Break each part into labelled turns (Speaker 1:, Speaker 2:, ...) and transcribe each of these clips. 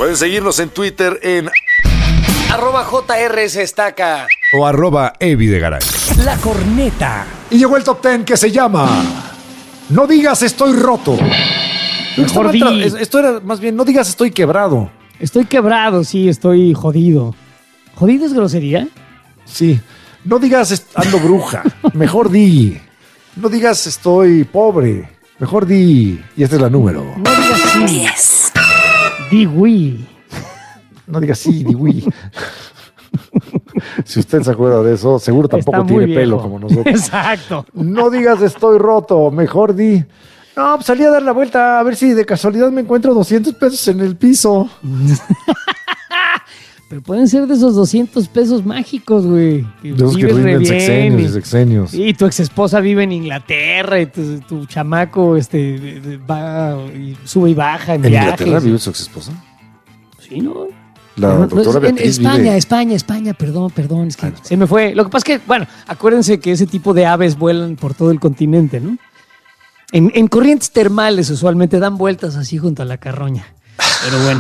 Speaker 1: Pueden seguirnos en Twitter en
Speaker 2: @JRSestaca
Speaker 3: o @Evidegaray.
Speaker 2: La Corneta.
Speaker 4: Y llegó el top 10 que se llama No digas estoy roto.
Speaker 5: Mejor
Speaker 4: Esto era más bien, no digas estoy quebrado.
Speaker 5: Estoy quebrado, sí, estoy jodido. ¿Jodido es grosería?
Speaker 4: Sí. No digas ando bruja. Mejor di. No digas estoy pobre. Mejor di. Y esta es la número.
Speaker 5: No digas sí.
Speaker 6: 10.
Speaker 5: Di oui.
Speaker 4: No digas sí, di oui. Si usted se acuerda de eso, seguro tampoco
Speaker 5: Está muy
Speaker 4: tiene pelo
Speaker 5: viejo.
Speaker 4: como nosotros.
Speaker 5: Exacto.
Speaker 4: No digas estoy roto. Mejor di. No, pues salí a dar la vuelta a ver si de casualidad me encuentro 200 pesos en el piso.
Speaker 5: Pero pueden ser de esos 200 pesos mágicos, güey.
Speaker 4: De esos que
Speaker 5: vives re
Speaker 4: rinden
Speaker 5: bien
Speaker 4: sexenios y sexenios.
Speaker 5: y tu ex esposa vive en Inglaterra y tu chamaco va y sube y baja en
Speaker 4: ¿En
Speaker 5: viajes.
Speaker 4: Inglaterra vive su ex esposa?
Speaker 5: Sí, ¿no?
Speaker 4: La
Speaker 5: No,
Speaker 4: doctora
Speaker 5: en
Speaker 4: Beatriz
Speaker 5: España, perdón, es que se me fue. Lo que pasa es que, bueno, acuérdense que ese tipo de aves vuelan por todo el continente, ¿no? En corrientes termales usualmente dan vueltas así junto a la carroña. Pero bueno.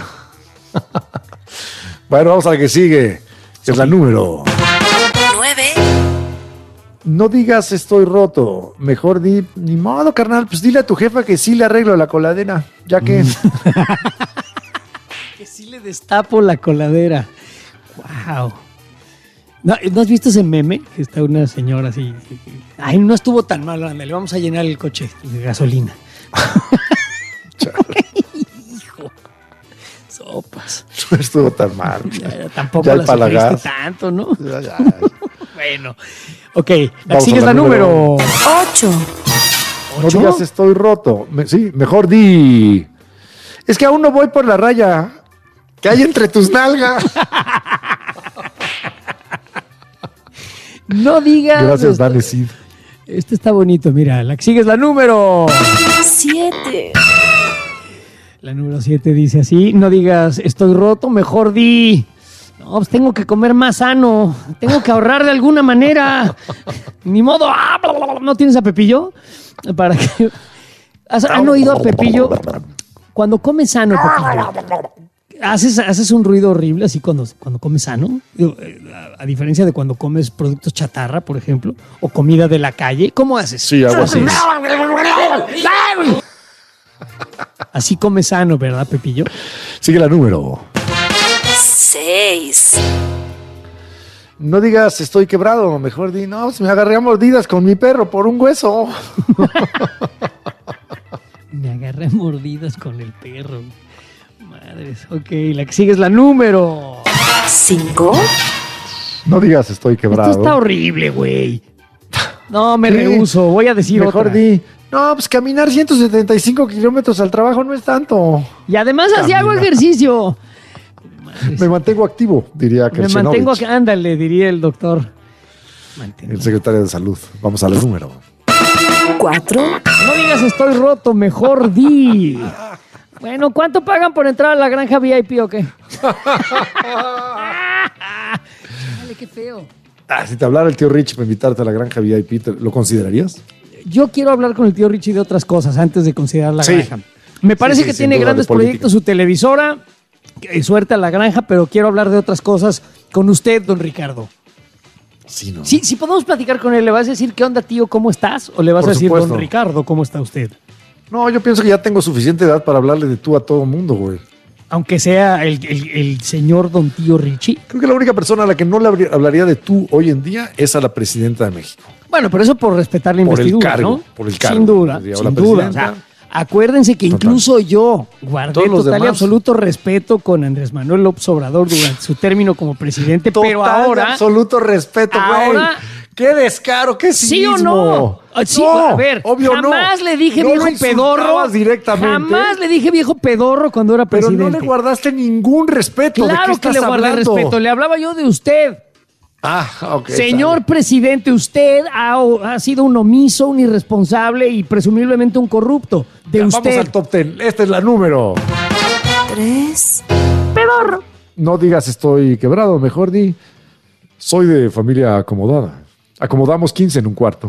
Speaker 4: Bueno, vamos a la que sigue. Es la número.
Speaker 6: 9.
Speaker 4: No digas estoy roto. Mejor di, ni modo, carnal. Pues dile a tu jefa que sí le arreglo la coladera. Ya que.
Speaker 5: Que sí le destapo la coladera. Wow. ¿No has visto ese meme? Que está una señora así. Ay, no estuvo tan mal, ándale, vamos a llenar el coche de gasolina. Hijo. Sopas.
Speaker 4: No estuvo tan mal.
Speaker 5: Tampoco
Speaker 4: Ya
Speaker 5: la
Speaker 4: empalagas.
Speaker 5: sufriste tanto, ¿no?
Speaker 4: Ya.
Speaker 5: Bueno. Ok,
Speaker 4: Vamos
Speaker 5: sigue
Speaker 4: a la
Speaker 5: la número
Speaker 6: 8.
Speaker 4: No
Speaker 5: 8.
Speaker 4: digas estoy roto. Sí, mejor di. Es que aún no voy por la raya que hay entre tus nalgas.
Speaker 5: No digas.
Speaker 4: Gracias, Dani Cid.
Speaker 5: Este está bonito, mira. La que sigue es la número
Speaker 6: 7.
Speaker 5: La número 7 dice así: no digas estoy roto, mejor di. No, pues tengo que comer más sano. Tengo que ahorrar de alguna manera. Ni modo. ¿No tienes a Pepillo? Para que. ¿Han oído a Pepillo? Cuando comes sano, Pepillo, haces un ruido horrible así cuando comes sano. A diferencia de cuando comes productos chatarra, por ejemplo, o comida de la calle. ¿Cómo haces?
Speaker 4: Sí, algo así.
Speaker 5: Así comes sano, ¿verdad, Pepillo?
Speaker 4: Sigue la número.
Speaker 6: 6.
Speaker 4: No digas estoy quebrado, mejor di, no, me agarré a mordidas con mi perro por un hueso.
Speaker 5: Me agarré a mordidas con el perro. Madres. Ok, la que sigue es la número
Speaker 6: 5.
Speaker 4: No digas estoy quebrado.
Speaker 5: Esto está horrible, güey. No, me
Speaker 4: Sí.
Speaker 5: rehúso. Voy a decir
Speaker 4: Mejor
Speaker 5: otra.
Speaker 4: di, no, pues caminar 175 kilómetros al trabajo no es tanto.
Speaker 5: Y además así
Speaker 4: Camina.
Speaker 5: hago ejercicio. Madres.
Speaker 4: Me mantengo activo, diría
Speaker 5: Me mantengo
Speaker 4: Kerchenovich,
Speaker 5: acá. Ándale, diría el doctor.
Speaker 4: el secretario de Salud. Vamos a la número.
Speaker 6: 4.
Speaker 5: No digas estoy roto, mejor di. Bueno, ¿cuánto pagan por entrar a la granja VIP o qué? Dale, qué feo.
Speaker 4: Si te hablara el tío Rich para invitarte a la granja VIP, ¿lo considerarías?
Speaker 5: Yo quiero hablar con el tío Richie de otras cosas antes de considerar la
Speaker 4: Sí.
Speaker 5: granja. Me parece
Speaker 4: Sí,
Speaker 5: que
Speaker 4: sin
Speaker 5: tiene
Speaker 4: duda,
Speaker 5: grandes
Speaker 4: de política.
Speaker 5: proyectos, su televisora, suerte a la granja, pero quiero hablar de otras cosas con usted, don Ricardo.
Speaker 4: Sí, ¿no?
Speaker 5: Sí, si podemos platicar con él, ¿le vas a decir qué onda, tío, cómo estás? ¿O le vas
Speaker 4: Por
Speaker 5: a decir,
Speaker 4: supuesto.
Speaker 5: don Ricardo, cómo está usted?
Speaker 4: No, yo pienso que ya tengo suficiente edad para hablarle de tú a todo mundo, güey.
Speaker 5: Aunque sea el señor don tío Richie.
Speaker 4: Creo que la única persona a la que no le hablaría de tú hoy en día es a la presidenta de México.
Speaker 5: Bueno, pero eso por respetar la
Speaker 4: Por el
Speaker 5: investidura,
Speaker 4: cargo,
Speaker 5: ¿no?
Speaker 4: por el cargo.
Speaker 5: Sin duda,
Speaker 4: Diría,
Speaker 5: sin
Speaker 4: "Hola,
Speaker 5: duda. O
Speaker 4: presidenta".
Speaker 5: sea, acuérdense que
Speaker 4: Total.
Speaker 5: incluso yo guardé
Speaker 4: Todos los
Speaker 5: total y
Speaker 4: demás.
Speaker 5: absoluto respeto con Andrés Manuel López Obrador durante su término como presidente, pero
Speaker 4: Total y
Speaker 5: ahora...
Speaker 4: absoluto respeto, güey.
Speaker 5: ahora-
Speaker 4: ¡Qué descaro, qué cinismo!
Speaker 5: ¿Sí o no? Sí,
Speaker 4: No,
Speaker 5: a ver,
Speaker 4: obvio
Speaker 5: jamás
Speaker 4: no.
Speaker 5: le dije
Speaker 4: No
Speaker 5: viejo
Speaker 4: lo
Speaker 5: pedorro.
Speaker 4: insultabas directamente.
Speaker 5: Jamás le dije viejo pedorro cuando era
Speaker 4: Pero
Speaker 5: presidente.
Speaker 4: no le guardaste ningún respeto. ¿De
Speaker 5: Claro
Speaker 4: qué
Speaker 5: que
Speaker 4: estás
Speaker 5: le guardé
Speaker 4: hablando?
Speaker 5: respeto. Le hablaba yo de usted.
Speaker 4: Ah, ok.
Speaker 5: Señor
Speaker 4: sale.
Speaker 5: presidente, usted ha sido un omiso, un irresponsable y presumiblemente un corrupto. De
Speaker 4: Ya,
Speaker 5: usted.
Speaker 4: Vamos al top 10. Esta es la número.
Speaker 6: 3.
Speaker 5: pedorro.
Speaker 4: No digas estoy quebrado, mejor di. Soy de familia acomodada. Acomodamos 15 en un cuarto.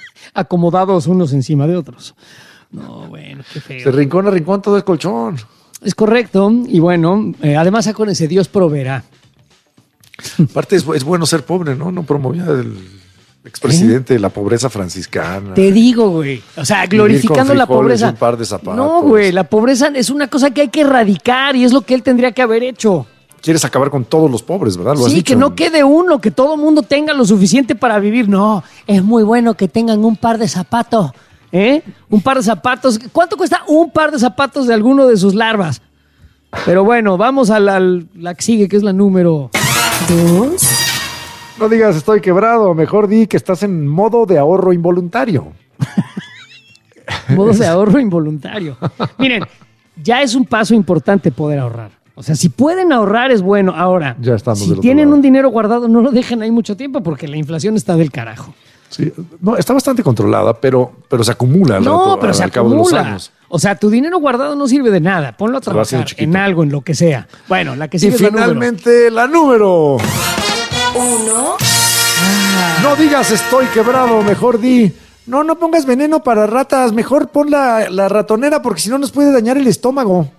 Speaker 5: Acomodados unos encima de otros. No, bueno, qué feo.
Speaker 4: De rincón a rincón todo es colchón.
Speaker 5: Es correcto. Y bueno, además acuérdense, Dios proveerá.
Speaker 4: Aparte es bueno ser pobre, ¿no? No promovía el expresidente la pobreza franciscana.
Speaker 5: Te digo, güey. O sea, glorificando
Speaker 4: Vivir
Speaker 5: la
Speaker 4: con frijoles y
Speaker 5: pobreza.
Speaker 4: un par de zapatos.
Speaker 5: No, güey, la pobreza es una cosa que hay que erradicar y es lo que él tendría que haber hecho.
Speaker 4: Quieres acabar con todos los pobres, ¿verdad? Lo has
Speaker 5: Sí,
Speaker 4: dicho.
Speaker 5: que no quede uno, que todo mundo tenga lo suficiente para vivir. No, es muy bueno que tengan un par de zapatos. Un par de zapatos. ¿Cuánto cuesta un par de zapatos de alguno de sus larvas? Pero bueno, vamos a la que sigue, que es la número...
Speaker 6: 2,
Speaker 4: No digas estoy quebrado, mejor di que estás en modo de ahorro involuntario.
Speaker 5: Modos de ahorro involuntario. Miren, ya es un paso importante poder ahorrar. O sea, si pueden ahorrar es bueno. Ahora,
Speaker 4: Ya estamos del
Speaker 5: si
Speaker 4: otro
Speaker 5: tienen
Speaker 4: lado.
Speaker 5: un dinero guardado, no lo dejen ahí mucho tiempo porque la inflación está del carajo.
Speaker 4: Sí, no, está bastante controlada, pero se acumula al
Speaker 5: No,
Speaker 4: rato,
Speaker 5: pero se
Speaker 4: al cabo de los
Speaker 5: acumula.
Speaker 4: años.
Speaker 5: O sea, tu dinero guardado no sirve de nada. Ponlo a
Speaker 4: Se va haciendo
Speaker 5: trabajar
Speaker 4: chiquito.
Speaker 5: en algo, en lo que sea. Bueno, la que
Speaker 4: Y
Speaker 5: sigue es la número.
Speaker 4: finalmente la número.
Speaker 6: 1,
Speaker 4: No digas estoy quebrado, mejor di. No pongas veneno para ratas, mejor pon la ratonera porque si no nos puede dañar el estómago.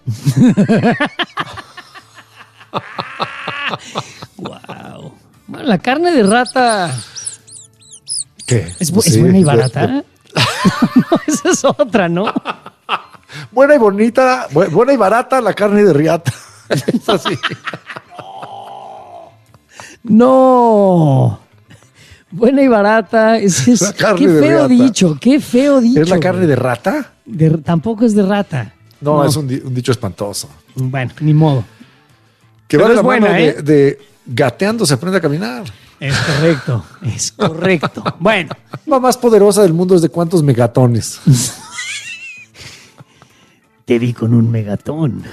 Speaker 5: Wow. Bueno, la carne de rata
Speaker 4: ¿Qué?
Speaker 5: es
Speaker 4: Sí,
Speaker 5: buena y barata. No, esa es otra, ¿no?
Speaker 4: Buena y bonita, buena y barata la carne de riata. Es así.
Speaker 5: No. Buena y barata.
Speaker 4: La carne
Speaker 5: qué
Speaker 4: de
Speaker 5: feo
Speaker 4: riata.
Speaker 5: dicho, qué feo dicho.
Speaker 4: ¿Es la carne
Speaker 5: güey.
Speaker 4: de rata?
Speaker 5: Tampoco es de rata.
Speaker 4: No, es un dicho espantoso.
Speaker 5: Bueno, ni modo.
Speaker 4: Que
Speaker 5: Pero
Speaker 4: va de
Speaker 5: es
Speaker 4: la
Speaker 5: buena,
Speaker 4: mano
Speaker 5: ¿eh?
Speaker 4: de gateando se aprende a caminar.
Speaker 5: Es correcto, es correcto. Bueno,
Speaker 4: La más poderosa del mundo es de cuántos megatones.
Speaker 5: te vi con un megatón.